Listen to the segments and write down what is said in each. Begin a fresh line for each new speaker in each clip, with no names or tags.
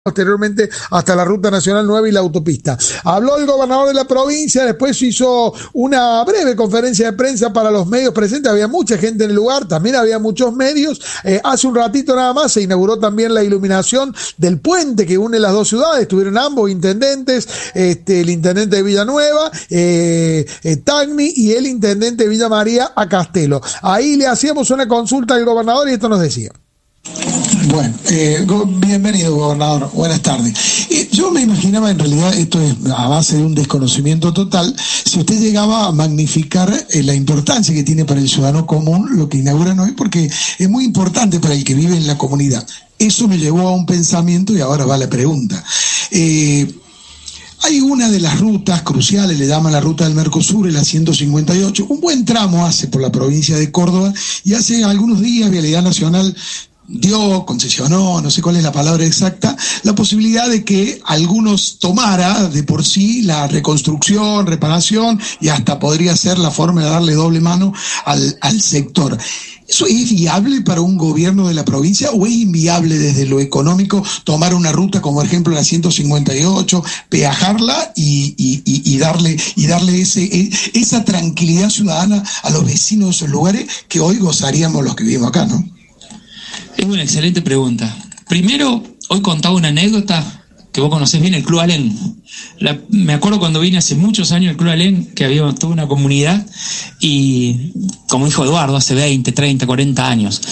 posteriormente hasta la Ruta Nacional 9 y la autopista. Habló el gobernador de la provincia, después hizo una breve conferencia de prensa para los medios presentes, había mucha gente en el lugar, también había muchos medios. Hace un ratito nada más se inauguró también la iluminación del puente que une las dos ciudades, estuvieron ambos intendentes, el intendente de Villanueva, Tagni, y el intendente de Villa María a Castelo. Ahí le hacíamos una consulta al gobernador y esto nos decía.
Bueno, bienvenido, gobernador, buenas tardes. Yo me imaginaba, en realidad esto es a base de un desconocimiento total, si usted llegaba a magnificar la importancia que tiene para el ciudadano común lo que inauguran hoy, porque es muy importante para el que vive en la comunidad. Eso me llevó a un pensamiento y ahora va la pregunta. Hay una de las rutas cruciales, le llaman la ruta del Mercosur, la 158, un buen tramo hace por la provincia de Córdoba, y hace algunos días Vialidad Nacional concesionó, no sé cuál es la palabra exacta, la posibilidad de que algunos tomara de por sí la reconstrucción, reparación, y hasta podría ser la forma de darle doble mano al sector. ¿Eso es viable para un gobierno de la provincia o es inviable desde lo económico tomar una ruta como por ejemplo la 158, peajarla y darle esa tranquilidad ciudadana a los vecinos de esos lugares que hoy gozaríamos los que vivimos acá, ¿no?
Es una excelente pregunta. Primero, hoy contaba una anécdota que vos conocés bien, el Club Alén. Me acuerdo cuando vine hace muchos años al Club Alén, que había toda una comunidad, y como dijo Eduardo, hace 20, 30, 40 años.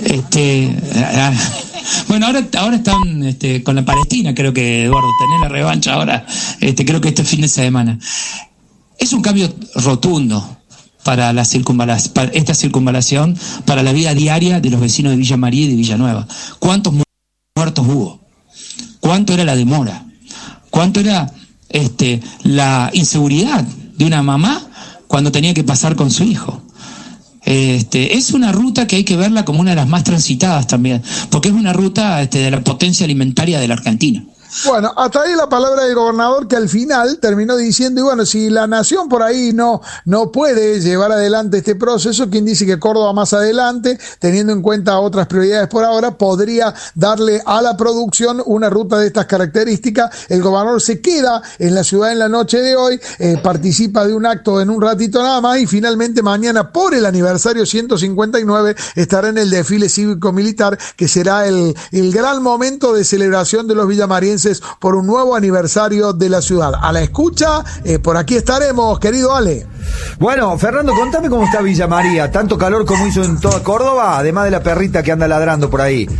Bueno, ahora están con la Palestina, creo que, Eduardo, tenés la revancha ahora, creo que este fin de semana. Es un cambio rotundo para esta circunvalación, para la vida diaria de los vecinos de Villa María y de Villanueva. ¿Cuántos muertos hubo? ¿Cuánto era la demora? ¿Cuánto era la inseguridad de una mamá cuando tenía que pasar con su hijo? Es una ruta que hay que verla como una de las más transitadas también, porque es una ruta de la potencia alimentaria de la Argentina.
Bueno, hasta ahí la palabra del gobernador, que al final terminó diciendo, y bueno, si la nación por ahí no puede llevar adelante este proceso, ¿quién dice que Córdoba más adelante, teniendo en cuenta otras prioridades por ahora, podría darle a la producción una ruta de estas características? El gobernador se queda en la ciudad en la noche de hoy, participa de un acto en un ratito nada más, y finalmente mañana, por el aniversario 159, estará en el desfile cívico-militar, que será el gran momento de celebración de los villamarienses por un nuevo aniversario de la ciudad. A la escucha, por aquí estaremos, querido Ale.
Bueno, Fernando, contame cómo está Villa María. Tanto calor como hizo en toda Córdoba, además de la perrita que anda ladrando por ahí.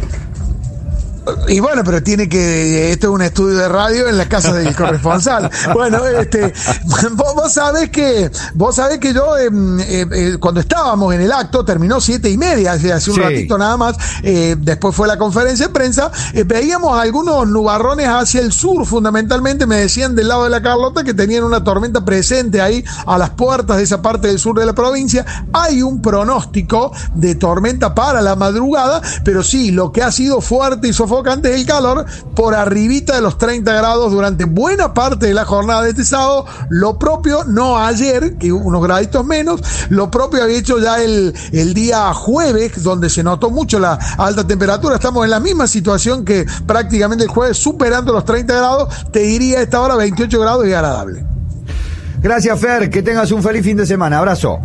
Y bueno, pero esto es un estudio de radio en la casa del corresponsal. Bueno, vos sabés que yo, cuando estábamos en el acto, terminó 7:30, hace un ratito nada más, después fue la conferencia de prensa, veíamos algunos nubarrones hacia el sur, fundamentalmente, me decían del lado de la Carlota que tenían una tormenta presente ahí a las puertas de esa parte del sur de la provincia. Hay un pronóstico de tormenta para la madrugada, pero sí, lo que ha sido fuerte y sofocante es el calor, por arribita de los 30 grados durante buena parte de la jornada de este sábado. Lo propio, no ayer, que unos graditos menos, lo propio había hecho ya el día jueves, donde se notó mucho la alta temperatura. Estamos en la misma situación que prácticamente el jueves, superando los 30 grados, te diría a esta hora 28 grados y agradable.
Gracias, Fer, que tengas un feliz fin de semana. Abrazo.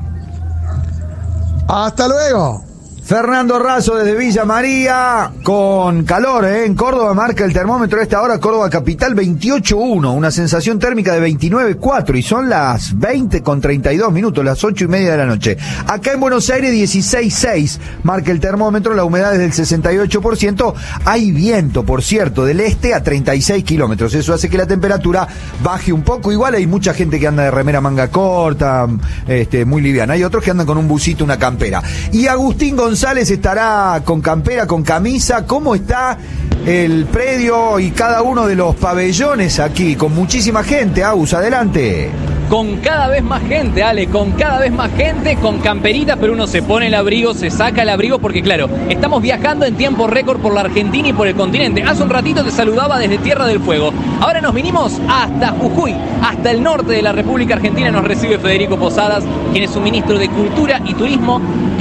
Hasta luego.
Fernando Razo desde Villa María, con calor, en Córdoba marca el termómetro a esta hora, Córdoba capital 28.1, una sensación térmica de 29.4, y son las 20:32, las 8:30 de la noche. Acá en Buenos Aires 16.6 marca el termómetro, la humedad es del 68%, hay viento, por cierto, del este a 36 kilómetros, eso hace que la temperatura baje un poco. Igual hay mucha gente que anda de remera manga corta, muy liviana, hay otros que andan con un busito, una campera. Y Agustín González estará con campera, con camisa. ¿Cómo está el predio y cada uno de los pabellones aquí? Con muchísima gente. Agus, adelante.
Con cada vez más gente, Ale, con cada vez más gente, con camperitas, pero uno se pone el abrigo, se saca el abrigo, porque claro, estamos viajando en tiempo récord por la Argentina y por el continente. Hace un ratito te saludaba desde Tierra del Fuego. Ahora nos vinimos hasta Jujuy, hasta el norte de la República Argentina. Nos recibe Federico Posadas, quien es su ministro de Cultura y Turismo, que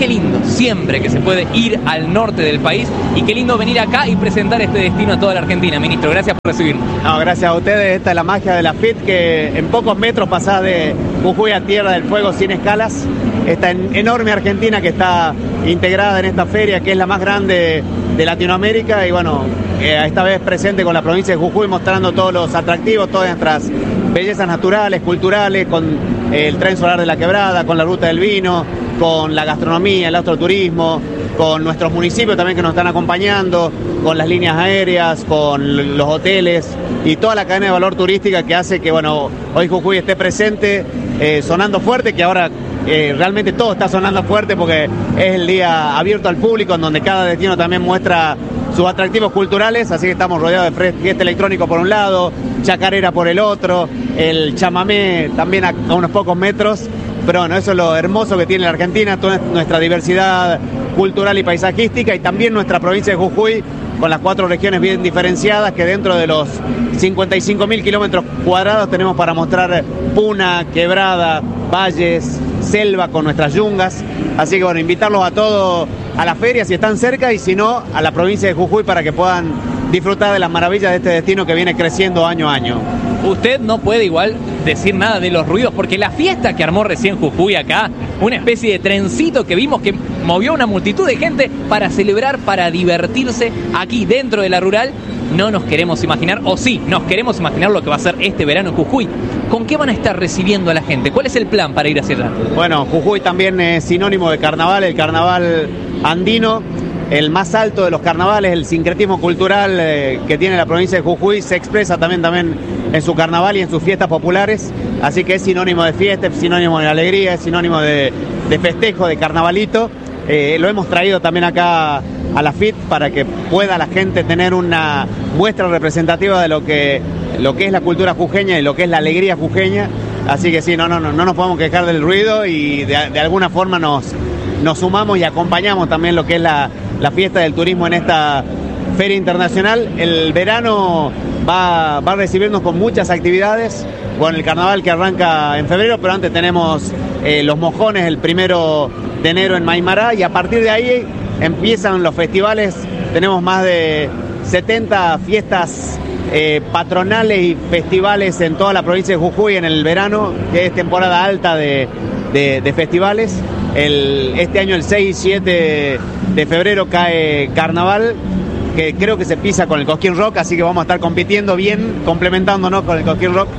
qué lindo siempre que se puede ir al norte del país y qué lindo venir acá y presentar este destino a toda la Argentina. Ministro, gracias por recibirnos.
No, gracias a ustedes. Esta es la magia de la FIT, que en pocos metros pasás de Jujuy a Tierra del Fuego sin escalas. Esta enorme Argentina que está integrada en esta feria, que es la más grande de Latinoamérica, y bueno, esta vez presente con la provincia de Jujuy, mostrando todos los atractivos, todas nuestras bellezas naturales, culturales, con el tren solar de la Quebrada, con la ruta del vino, con la gastronomía, el astroturismo, con nuestros municipios también que nos están acompañando, con las líneas aéreas, con los hoteles y toda la cadena de valor turística que hace que, bueno, hoy Jujuy esté presente, sonando fuerte, que ahora realmente todo está sonando fuerte porque es el día abierto al público, en donde cada destino también muestra sus atractivos culturales, así que estamos rodeados de fiesta electrónico por un lado, chacarera por el otro, el chamamé también a unos pocos metros, pero bueno, eso es lo hermoso que tiene la Argentina, toda nuestra diversidad cultural y paisajística, y también nuestra provincia de Jujuy, con las 4 regiones bien diferenciadas, que dentro de los 55.000 kilómetros cuadrados tenemos para mostrar puna, quebrada, valles, selva con nuestras yungas. Así que bueno, invitarlos a todos a la feria si están cerca, y si no, a la provincia de Jujuy para que puedan disfrutar de las maravillas de este destino que viene creciendo año a año.
Usted no puede igual decir nada de los ruidos, porque la fiesta que armó recién Jujuy acá, una especie de trencito que vimos que movió una multitud de gente para celebrar, para divertirse aquí dentro de la rural, no nos queremos imaginar, o sí, nos queremos imaginar lo que va a ser este verano en Jujuy. ¿Con qué van a estar recibiendo a la gente? ¿Cuál es el plan para ir hacia allá?
Bueno, Jujuy también es sinónimo de carnaval, el carnaval andino, el más alto de los carnavales, el sincretismo cultural que tiene la provincia de Jujuy se expresa también en su carnaval y en sus fiestas populares, así que es sinónimo de fiesta, es sinónimo de alegría, es sinónimo de festejo, de carnavalito. Lo hemos traído también acá a la FIT para que pueda la gente tener una muestra representativa de lo que es la cultura jujeña y lo que es la alegría jujeña, así que sí, no nos podemos quejar del ruido, y de alguna forma nos sumamos y acompañamos también lo que es la fiesta del turismo en esta feria internacional. El verano va a recibirnos con muchas actividades, con el carnaval que arranca en febrero, pero antes tenemos los mojones el 1 de enero en Maimará, y a partir de ahí empiezan los festivales. Tenemos más de 70 fiestas patronales y festivales en toda la provincia de Jujuy en el verano, que es temporada alta de festivales. Este año, el 6 y 7 de febrero, cae Carnaval, que creo que se pisa con el Cosquín Rock, así que vamos a estar compitiendo bien, complementándonos con el Cosquín Rock.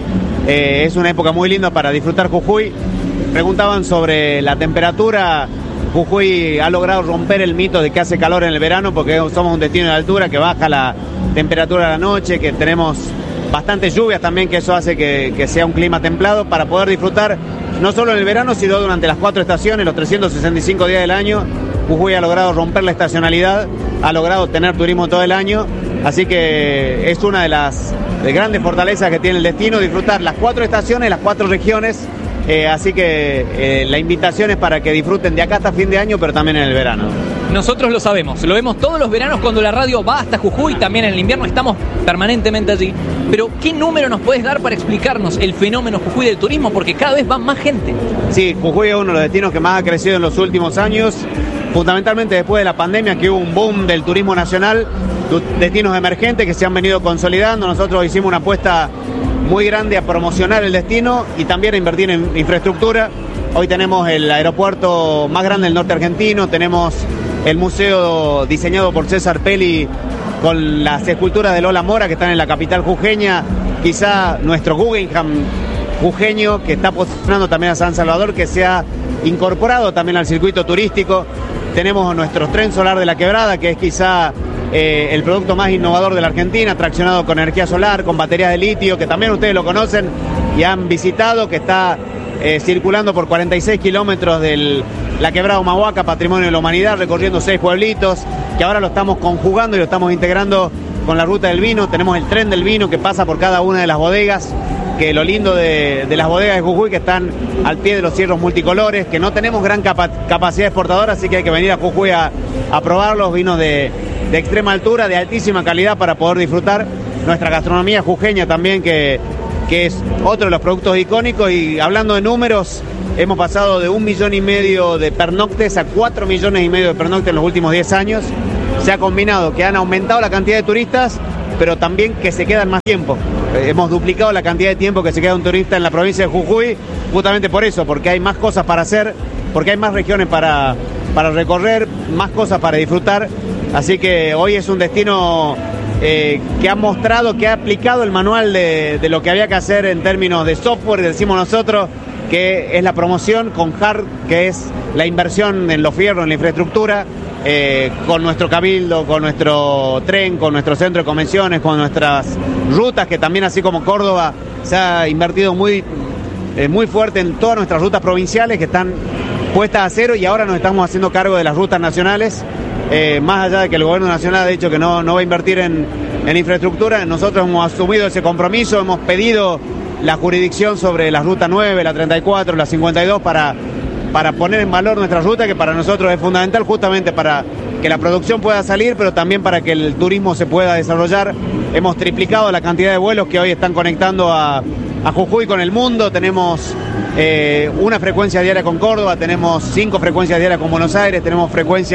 Es una época muy linda para disfrutar Jujuy. Preguntaban sobre la temperatura. Jujuy ha logrado romper el mito de que hace calor en el verano, porque somos un destino de altura, que baja la temperatura de la noche, que tenemos bastantes lluvias también, que eso hace que sea un clima templado para poder disfrutar no solo en el verano, sino durante las 4 estaciones, los 365 días del año. Jujuy ha logrado romper la estacionalidad, ha logrado tener turismo todo el año, así que es una de las grandes fortalezas que tiene el destino, disfrutar las 4 estaciones, las 4 regiones, así que la invitación es para que disfruten de acá hasta fin de año, pero también en el verano.
Nosotros lo sabemos, lo vemos todos los veranos cuando la radio va hasta Jujuy, también en el invierno estamos permanentemente allí. Pero, ¿qué número nos puedes dar para explicarnos el fenómeno Jujuy del turismo? Porque cada vez va más gente.
Sí, Jujuy es uno de los destinos que más ha crecido en los últimos años, fundamentalmente después de la pandemia, que hubo un boom del turismo nacional, destinos emergentes que se han venido consolidando. Nosotros hicimos una apuesta muy grande a promocionar el destino y también a invertir en infraestructura. Hoy tenemos el aeropuerto más grande del norte argentino, tenemos el museo diseñado por César Pelli con las esculturas de Lola Mora que están en la capital jujeña, quizá nuestro Guggenheim jujeño, que está posicionando también a San Salvador, que se ha incorporado también al circuito turístico. Tenemos nuestro tren solar de la Quebrada, que es quizá el producto más innovador de la Argentina, traccionado con energía solar, con baterías de litio, que también ustedes lo conocen y han visitado, que está circulando por 46 kilómetros de la Quebrada Humahuaca, Patrimonio de la Humanidad, recorriendo 6 pueblitos, que ahora lo estamos conjugando y lo estamos integrando con la ruta del vino. Tenemos el tren del vino que pasa por cada una de las bodegas, que lo lindo de las bodegas de Jujuy, que están al pie de los cierros multicolores, que no tenemos gran capacidad exportadora, así que hay que venir a Jujuy a probar los vinos de extrema altura, de altísima calidad, para poder disfrutar nuestra gastronomía jujeña también, que que es otro de los productos icónicos. Y hablando de números, hemos pasado de 1,5 millones de pernoctes a 4,5 millones de pernoctes en los últimos 10 años. Se ha combinado que han aumentado la cantidad de turistas, pero también que se quedan más tiempo. Hemos duplicado la cantidad de tiempo que se queda un turista en la provincia de Jujuy, justamente por eso, porque hay más cosas para hacer, porque hay más regiones para recorrer, más cosas para disfrutar. Así que hoy es un destino que ha mostrado, que ha aplicado el manual de lo que había que hacer en términos de software, decimos nosotros, que es la promoción, con hard, que es la inversión en los fierros, en la infraestructura, con nuestro cabildo, con nuestro tren, con nuestro centro de convenciones, con nuestras rutas, que también, así como Córdoba, se ha invertido muy fuerte en todas nuestras rutas provinciales que están puestas a cero, y ahora nos estamos haciendo cargo de las rutas nacionales. Más allá de que el gobierno nacional ha dicho que no va a invertir en infraestructura, nosotros hemos asumido ese compromiso, hemos pedido la jurisdicción sobre la ruta 9, la 34, la 52 para poner en valor nuestra ruta, que para nosotros es fundamental, justamente para que la producción pueda salir, pero también para que el turismo se pueda desarrollar. Hemos triplicado la cantidad de vuelos que hoy están conectando a Jujuy con el mundo. Tenemos una frecuencia diaria con Córdoba, tenemos 5 frecuencias diarias con Buenos Aires, tenemos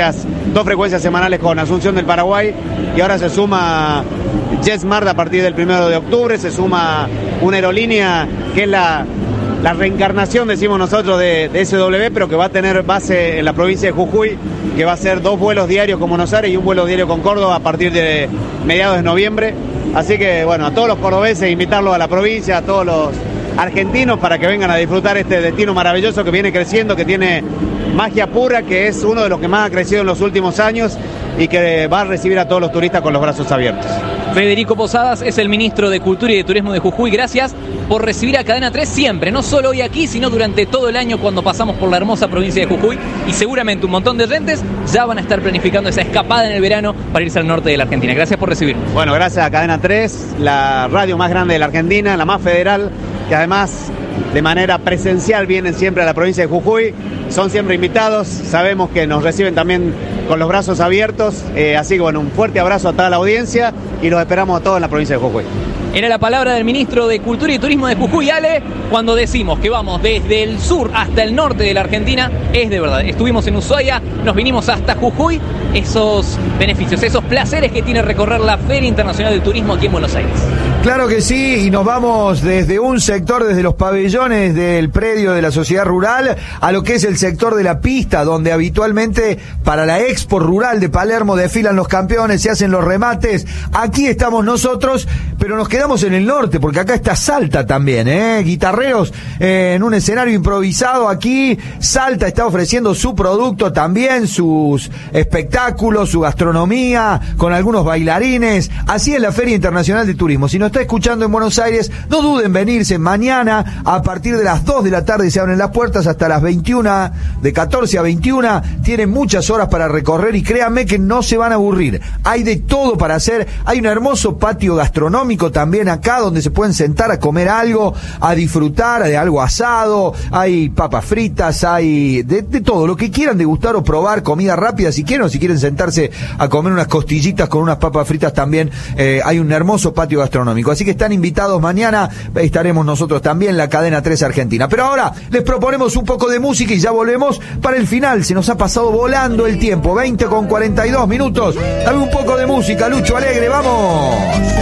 2 frecuencias semanales con Asunción del Paraguay, y ahora se suma JetSmart a partir del 1 de octubre, se suma una aerolínea que es la reencarnación, decimos nosotros, de SW, pero que va a tener base en la provincia de Jujuy, que va a ser 2 vuelos diarios con Buenos Aires y un vuelo diario con Córdoba a partir de mediados de noviembre. Así que, bueno, a todos los cordobeses, invitarlos a la provincia, a todos los argentinos, para que vengan a disfrutar este destino maravilloso que viene creciendo, que tiene magia pura, que es uno de los que más ha crecido en los últimos años y que va a recibir a todos los turistas con los brazos abiertos.
Federico Posadas es el ministro de Cultura y de Turismo de Jujuy. Gracias por recibir a Cadena 3 siempre, no solo hoy aquí, sino durante todo el año cuando pasamos por la hermosa provincia de Jujuy, y seguramente un montón de oyentes ya van a estar planificando esa escapada en el verano para irse al norte de la Argentina. Gracias por recibirnos.
Bueno, gracias a Cadena 3, la radio más grande de la Argentina, la más federal, que además de manera presencial vienen siempre a la provincia de Jujuy, son siempre invitados, sabemos que nos reciben también con los brazos abiertos, así que bueno, un fuerte abrazo a toda la audiencia y los esperamos a todos en la provincia de Jujuy.
Era la palabra del ministro de Cultura y Turismo de Jujuy, Ale, cuando decimos que vamos desde el sur hasta el norte de la Argentina, es de verdad. Estuvimos en Ushuaia, nos vinimos hasta Jujuy, esos beneficios, esos placeres que tiene recorrer la Feria Internacional del Turismo aquí en Buenos Aires.
Claro que sí, y nos vamos desde un sector, desde los pabellones del predio de la Sociedad Rural, a lo que es el sector de la pista, donde habitualmente para la Expo Rural de Palermo desfilan los campeones, se hacen los remates. Aquí estamos nosotros, pero nos quedamos en el norte, porque acá está Salta también, guitarreros en un escenario improvisado aquí. Salta está ofreciendo su producto también, sus espectáculos, su gastronomía, con algunos bailarines. Así es la Feria Internacional de Turismo. Si nos está escuchando en Buenos Aires, no duden en venirse. Mañana, a partir de las 2 de la tarde, se abren las puertas hasta las 21, de 14 a 21. Tienen muchas horas para recorrer y créanme que no se van a aburrir. Hay de todo para hacer. Hay un hermoso patio gastronómico también acá, donde se pueden sentar a comer algo, a disfrutar de algo asado. Hay papas fritas, hay de todo, lo que quieran degustar o probar, comida rápida si quieren, o si quieren sentarse a comer unas costillitas con unas papas fritas también. Hay un hermoso patio gastronómico. Así que están invitados mañana, estaremos nosotros también, la Cadena 3 Argentina. Pero ahora les proponemos un poco de música y ya volvemos para el final. Se nos ha pasado volando el tiempo, 20 con 42 minutos. Dame un poco de música, Lucho Alegre, vamos.